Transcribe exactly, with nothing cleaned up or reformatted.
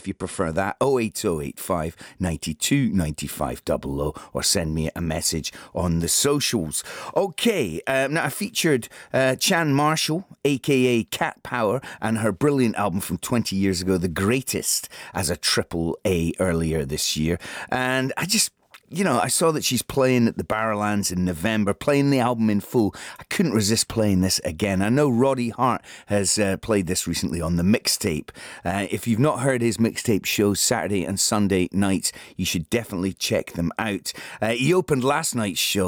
if you prefer that. oh eight oh eight five nine two nine five double oh, or send me a message on the socials. Okay, um, now I featured uh, Chan Marshall, aka Cat Power, and her brilliant album from twenty years ago, The Greatest, as a triple A earlier this year. And I just You know, I saw that she's playing at the Barrowlands in November, playing the album in full. I couldn't resist playing this again. I know Roddy Hart has uh, played this recently on the mixtape. Uh, if you've not heard his mixtape shows Saturday and Sunday nights, you should definitely check them out. Uh, he opened last night's show